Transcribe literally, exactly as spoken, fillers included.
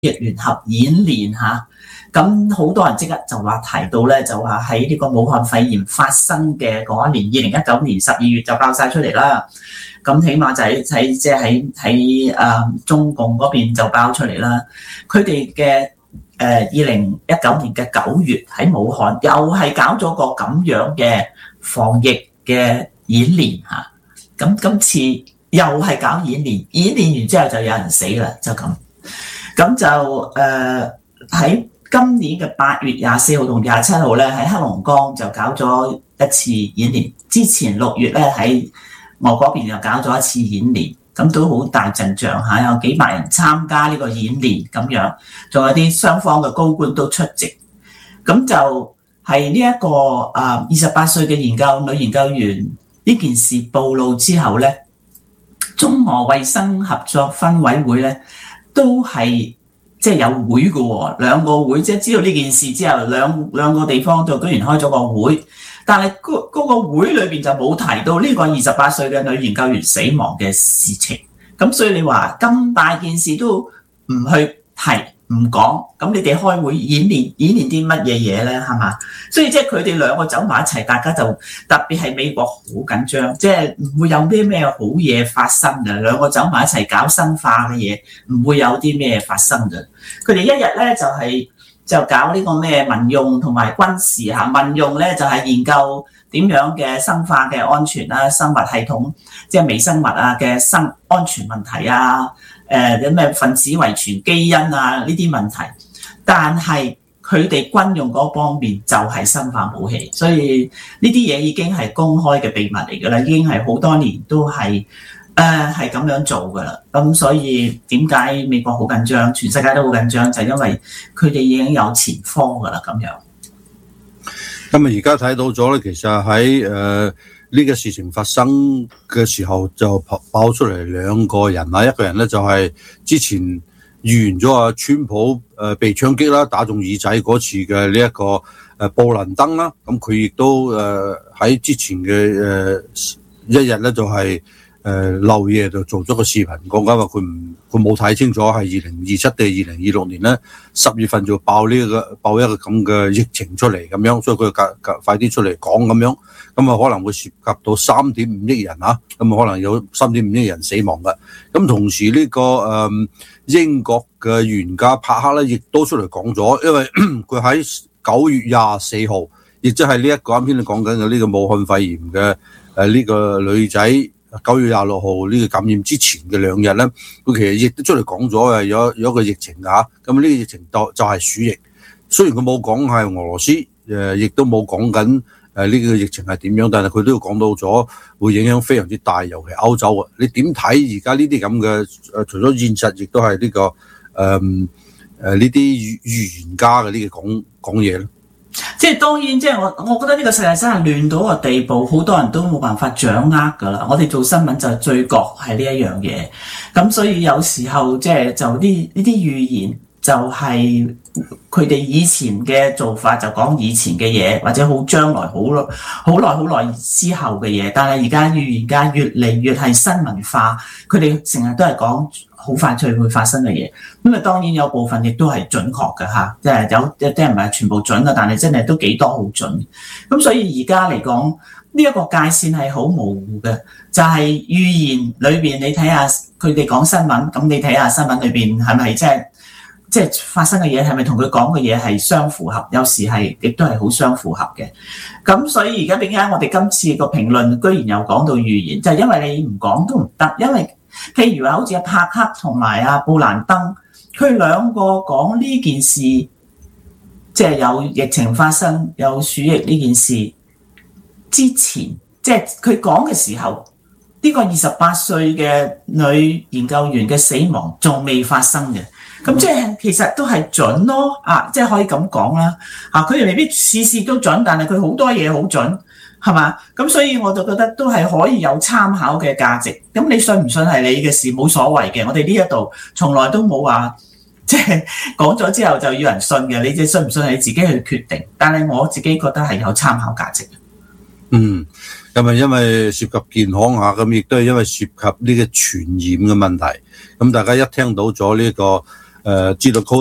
疫聯合演練嚇。咁好多人即刻就話提到咧，就話喺呢個武漢肺炎發生嘅嗰一年，二零一九年十二月就爆晒出嚟啦。咁起碼就喺喺即係喺喺誒中共嗰邊就爆出嚟啦。佢哋嘅誒二零一九年嘅九月喺武漢又係搞咗個咁樣嘅防疫嘅演練嚇。咁今次又係搞演練，演練完之後就有人死啦，就咁。咁就誒喺、呃、今年嘅八月廿四號同廿七號咧，喺黑龍江就搞咗一次演練。之前六月咧喺我嗰邊又搞咗一次演練，咁都好大陣仗嚇，有幾百人參加呢個演練咁樣，仲有啲雙方嘅高官都出席。咁就係呢一個誒二十八歲嘅研究女研究員呢件事暴露之後咧，中俄衛生合作分委會咧都係即係有會嘅喎，兩個會即係知道呢件事之後，兩兩個地方就居然開咗個會，但係嗰嗰個會裏邊就冇提到呢個二十八歲嘅女研究員死亡嘅事情。咁所以你話咁大件事都唔去提唔講，咁你哋開會演練演練啲乜嘢嘢咧？係嘛？所以即係佢哋兩個走埋一齊，大家就特別係美國好緊張，即係唔會有啲咩好嘢發生嘅。兩個走埋一齊搞生化嘅嘢，唔會有啲咩發生嘅。佢哋一日咧就係、是、就搞呢個咩民用同埋軍事嚇。民用咧就係、是、研究點樣嘅生化嘅安全啦、生物系統，即係微生物啊嘅生安全問題啊。誒有咩分子遺傳基因啊呢啲問題，但係佢哋軍用嗰方面就係生化武器，所以呢啲嘢已經係公開嘅秘密嚟㗎啦，已經係好多年都係誒係咁樣做㗎啦。咁所以點解美國好緊張，全世界都好緊張，就係因為佢哋已經有前科㗎啦咁樣。 咁啊，而家睇到咗咧，其實喺誒呢個事情發生嘅時候就爆出嚟兩個人啦，一個人咧就係之前預言咗啊川普誒被槍擊啦，打中耳仔嗰次嘅呢一個誒布林登啦，咁佢亦都誒喺之前嘅誒一日咧就係誒漏夜就做咗個視頻，講緊話佢唔佢冇睇清楚係二零二七定二零二六年咧十月份就爆呢、這個爆一個咁嘅疫情出嚟咁樣，所以佢快快啲出嚟講咁樣。咁啊，可能會涉及到三點五億人啊，咁啊，可能有三點五億人死亡嘅。咁同時呢、這個誒、嗯、英國嘅預言家帕克咧，亦都出嚟講咗，因為佢喺九月廿四號，亦即係呢一個啱先你講緊嘅呢個武漢肺炎嘅誒呢個女仔九月廿六號呢個感染之前嘅兩日咧，佢其實亦都出嚟講咗誒有有一個疫情啊，咁呢個疫情就就係鼠疫，雖然佢冇講係俄羅斯，誒亦都冇講緊。誒呢個疫情係點樣？但係佢都要講到咗，會影響非常之大，尤其歐洲啊！你點睇而家呢啲咁嘅誒？除咗現實，亦都係呢個誒誒呢啲預預言家嘅呢個講講嘢咧。 即係當然，即係我我覺得呢個世界真係亂到個地步，好多人都冇辦法掌握㗎啦。我哋做新聞就最覺係呢一樣嘢，咁所以有時候即係就呢呢啲預言。就係佢哋以前嘅做法，就講以前嘅嘢，或者好將來好耐、好耐、好耐之後嘅嘢。但係而家預言家越嚟越係新文化，佢哋成日都係講好快脆會發生嘅嘢。咁啊，當然有部分亦都係準確嘅嚇，即係有一啲唔係全部準嘅，但係真係都幾多好準。咁所以而家嚟講，呢一個界線係好模糊嘅，就係預言裏邊你睇下佢哋講新聞，咁你睇下新聞裏邊係咪即係？即係發生嘅嘢係咪同佢講嘅嘢係相符合？有時係亦都係好相符合嘅。咁所以而家點解我哋今次個評論居然又講到預言？就係因為你唔講都唔得。因為譬如話好似阿帕克同埋阿布蘭登，佢兩個講呢件事，即係有疫情發生、有鼠疫呢件事之前，即係佢講嘅時候，呢個二十八歲嘅女研究員嘅死亡仲未發生嘅。咁即係其實都係準咯，啊，即係可以咁講啦，啊，佢哋未必事事都準，但係佢好多嘢好準，係嘛？咁所以我就覺得都係可以有參考嘅價值。咁你信唔信係你嘅事冇所謂嘅，我哋呢一度從來都冇話即係講咗之後就要人信嘅，你即係信唔信係你自己去決定。但係我自己覺得係有參考價值嘅。 嗯，咁啊，因為涉及健康下，咁亦都係因為涉及呢個傳染嘅問題。咁大家一聽到咗呢個。誒誒知道